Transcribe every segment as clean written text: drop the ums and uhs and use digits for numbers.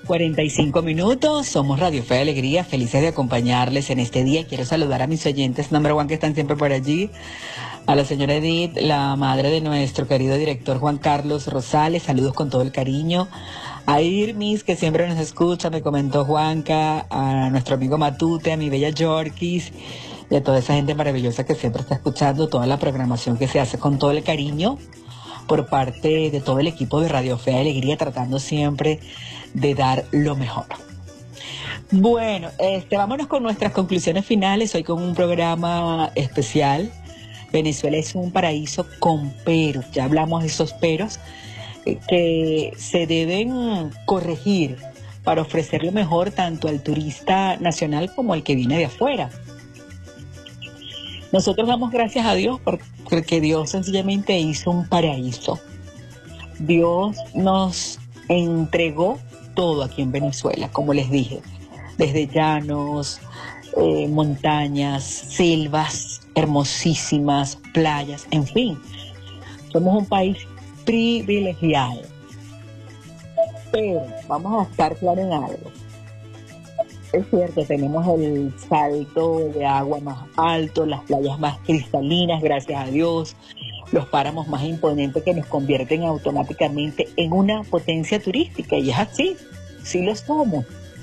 45 minutos, somos Radio Fe de Alegría, felices de acompañarles en este día. Quiero saludar a mis oyentes number one que están siempre por allí, a la señora Edith, la madre de nuestro querido director Juan Carlos Rosales, saludos con todo el cariño. A Irmis, que siempre nos escucha, me comentó Juanca, a nuestro amigo Matute, a mi bella Yorkis, y a toda esa gente maravillosa que siempre está escuchando toda la programación que se hace con todo el cariño por parte de todo el equipo de Radio Fe de Alegría, tratando siempre de dar lo mejor. Bueno, vámonos con nuestras conclusiones finales, hoy con un programa especial. Venezuela es un paraíso con peros, ya hablamos de esos peros que se deben corregir para ofrecer lo mejor tanto al turista nacional como al que viene de afuera. Nosotros damos gracias a Dios porque Dios sencillamente hizo un paraíso. Dios nos entregó todo aquí en Venezuela, como les dije, desde llanos, montañas, selvas hermosísimas, playas, en fin. Somos un país privilegiado. Pero vamos a estar claros en algo. Es cierto, tenemos el salto de agua más alto, las playas más cristalinas, gracias a Dios, los páramos más imponentes que nos convierten automáticamente en una potencia turística, y es así, sí lo somos.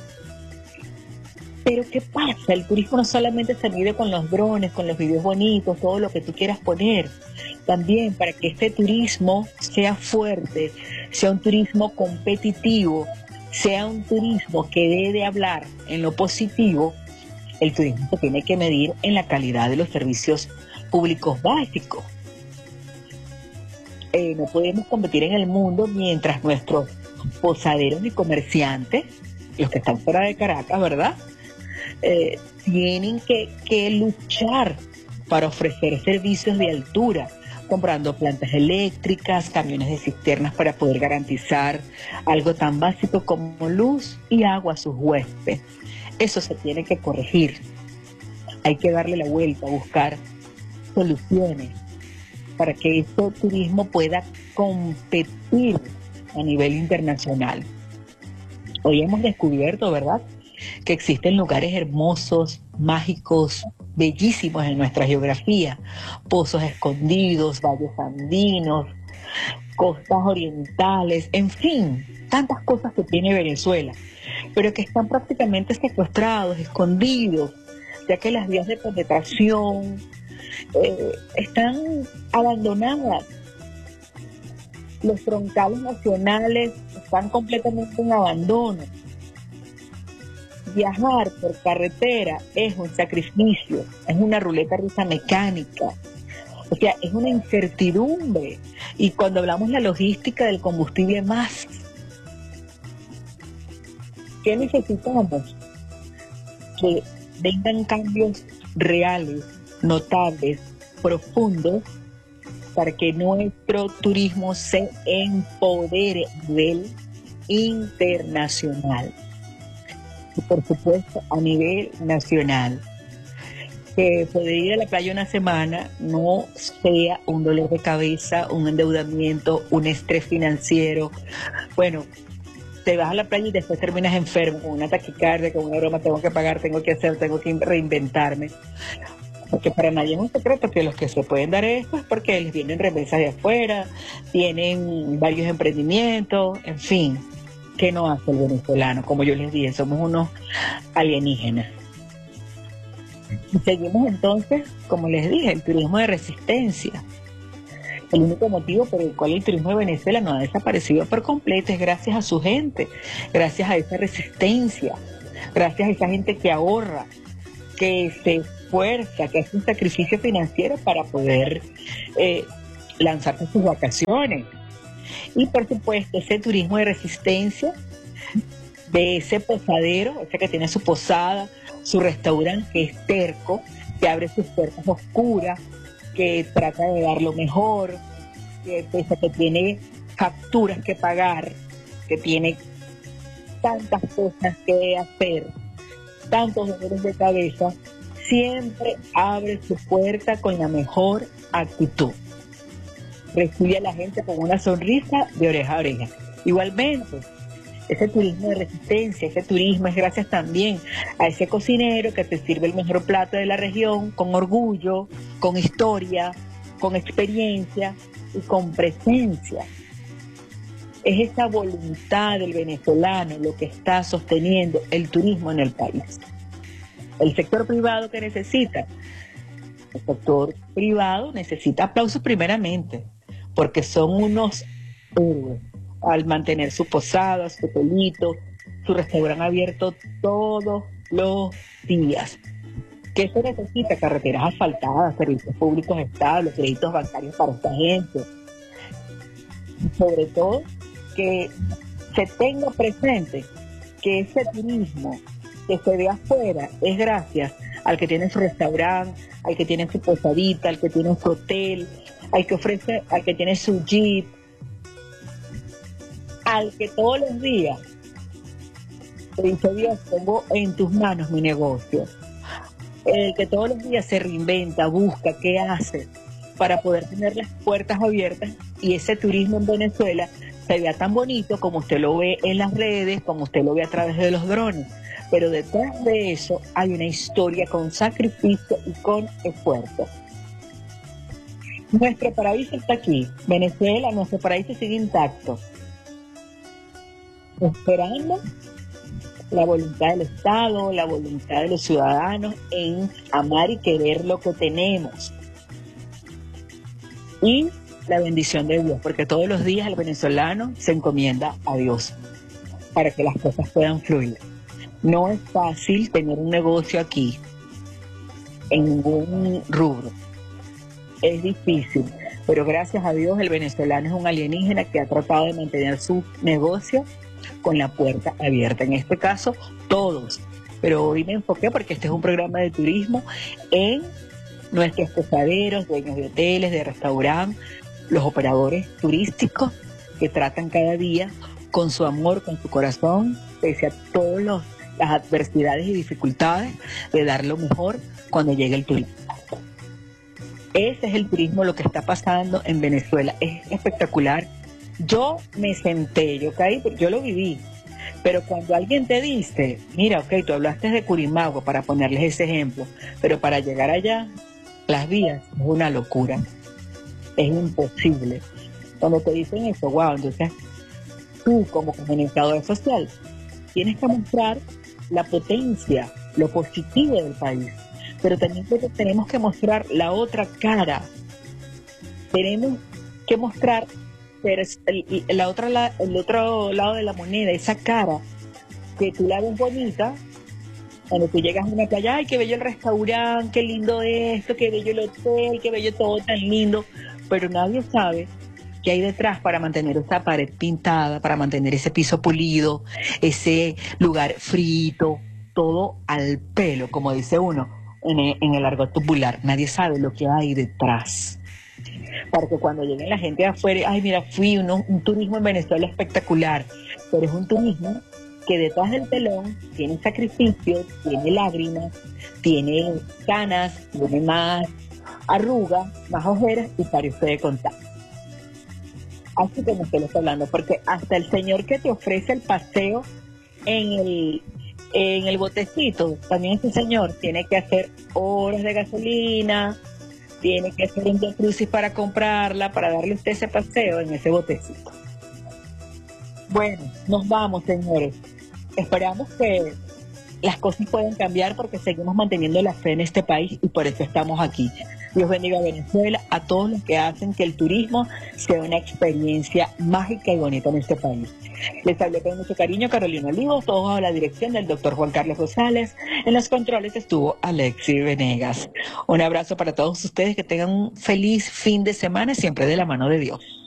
Pero ¿qué pasa? El turismo no solamente se mide con los drones, con los videos bonitos, todo lo que tú quieras poner. También para que este turismo sea fuerte, sea un turismo competitivo, sea un turismo que dé de hablar en lo positivo, el turismo se tiene que medir en la calidad de los servicios públicos básicos. No podemos competir en el mundo mientras nuestros posaderos y comerciantes, los que están fuera de Caracas, ¿verdad?, tienen que luchar para ofrecer servicios de altura, comprando plantas eléctricas, camiones de cisternas para poder garantizar algo tan básico como luz y agua a sus huéspedes. Eso se tiene que corregir. Hay que darle la vuelta, buscar soluciones para que este turismo pueda competir a nivel internacional. Hoy hemos descubierto, ¿verdad?, que existen lugares hermosos, mágicos, bellísimos en nuestra geografía, pozos escondidos, valles andinos, costas orientales, en fin, tantas cosas que tiene Venezuela, pero que están prácticamente secuestrados, escondidos, ya que las vías de penetración están abandonadas. Los troncales nacionales están completamente en abandono. Viajar por carretera es un sacrificio, es una ruleta rusa mecánica, o sea, es una incertidumbre. Y cuando hablamos de la logística del combustible más, ¿qué necesitamos? Que vengan cambios reales, notables, profundos, para que nuestro turismo se empodere a nivel internacional. Y por supuesto a nivel nacional, que poder ir a la playa una semana no sea un dolor de cabeza, un endeudamiento, un estrés financiero. Bueno, te vas a la playa y después terminas enfermo, con una taquicardia, con una broma, tengo que pagar, tengo que hacer, tengo que reinventarme. Porque para nadie es un secreto que los que se pueden dar esto es porque les vienen remesas de afuera, tienen varios emprendimientos, en fin. ¿Qué no hace el venezolano? Como yo les dije, somos unos alienígenas. Y seguimos entonces, como les dije, el turismo de resistencia. El único motivo por el cual el turismo de Venezuela no ha desaparecido por completo es gracias a su gente, gracias a esa resistencia, gracias a esa gente que ahorra, que se esfuerza, que hace un sacrificio financiero para poder lanzarse sus vacaciones. Y por supuesto ese turismo de resistencia, de ese posadero, ese que tiene su posada, su restaurante, que es terco, que abre sus puertas oscuras, que trata de dar lo mejor, que pese a que tiene facturas que pagar, que tiene tantas cosas que hacer, tantos dolores de cabeza, siempre abre su puerta con la mejor actitud. Recibe a la gente con una sonrisa de oreja a oreja. Igualmente, ese turismo de resistencia, ese turismo es gracias también a ese cocinero que te sirve el mejor plato de la región, con orgullo, con historia, con experiencia y con presencia. Es esa voluntad del venezolano lo que está sosteniendo el turismo en el país. El sector privado que necesita, el sector privado necesita aplausos primeramente, porque son unos héroes al mantener su posada, su hotelito, su restaurante abierto todos los días. ¿Qué se necesita? Carreteras asfaltadas, servicios públicos estables, créditos bancarios para esta gente. Sobre todo, que se tenga presente que ese turismo que se ve afuera es gracias al que tiene su restaurante, al que tiene su posadita, al que tiene su hotel, al que ofrece, al que tiene su jeep, al que todos los días te dice: Dios, pongo en tus manos mi negocio. El que todos los días se reinventa, busca qué hace para poder tener las puertas abiertas y ese turismo en Venezuela se vea tan bonito como usted lo ve en las redes, como usted lo ve a través de los drones. Pero detrás de eso hay una historia con sacrificio y con esfuerzo. Nuestro paraíso está aquí. Venezuela, nuestro paraíso sigue intacto. Esperando la voluntad del Estado, la voluntad de los ciudadanos en amar y querer lo que tenemos. Y la bendición de Dios, porque todos los días el venezolano se encomienda a Dios para que las cosas puedan fluir. No es fácil tener un negocio aquí, en ningún rubro. Es difícil, pero gracias a Dios el venezolano es un alienígena que ha tratado de mantener su negocio con la puerta abierta. En este caso, todos. Pero hoy me enfoqué porque este es un programa de turismo en nuestros posaderos, dueños de hoteles, de restaurantes, los operadores turísticos que tratan cada día con su amor, con su corazón, pese a todas las adversidades y dificultades, de dar lo mejor cuando llegue el turismo. Ese es el turismo, lo que está pasando en Venezuela. Es espectacular. Yo me senté, yo caí, yo lo viví. Pero cuando alguien te dice: mira, ok, tú hablaste de Curimagua, para ponerles ese ejemplo, pero para llegar allá, las vías es una locura. Es imposible. Cuando te dicen eso, wow, entonces tú como comunicador social tienes que mostrar la potencia, lo positivo del país, pero también tenemos que mostrar la otra cara. Tenemos que mostrar el otro lado de la moneda, esa cara que tú la ves bonita. Cuando tú llegas a una playa: ay, qué bello el restaurante, qué lindo esto, qué bello el hotel, qué bello todo, tan lindo. Pero nadie sabe qué hay detrás para mantener esa pared pintada, para mantener ese piso pulido, ese lugar frito, todo al pelo, como dice uno en el argot popular. Nadie sabe lo que hay detrás. Para que cuando llegue la gente de afuera: ay, mira, un turismo en Venezuela espectacular. Pero es un turismo que detrás del telón tiene sacrificio, tiene lágrimas, tiene canas, tiene más arrugas, más ojeras, y para usted de contar. Así como usted lo está hablando, porque hasta el señor que te ofrece el paseo en el botecito, también ese señor tiene que hacer horas de gasolina, tiene que hacer un Via Crucis para comprarla, para darle a usted ese paseo en ese botecito. Bueno, nos vamos, señores. Esperamos que las cosas puedan cambiar, porque seguimos manteniendo la fe en este país y por eso estamos aquí. Dios bendiga a Venezuela, a todos los que hacen que el turismo sea una experiencia mágica y bonita en este país. Les hablé con mucho cariño Carolina Olivos, todo bajo la dirección del doctor Juan Carlos Rosales. En los controles estuvo Alexi Venegas. Un abrazo para todos ustedes, que tengan un feliz fin de semana, siempre de la mano de Dios.